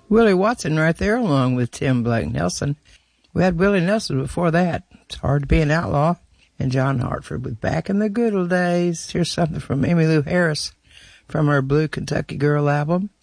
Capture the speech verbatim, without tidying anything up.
Willie Watson right there along with Tim Blake Nelson. We had Willie Nelson before that. It's Hard to Be an Outlaw. And John Hartford with Back in the Good Old Days. Here's something from Emmylou Harris from her Blue Kentucky Girl album.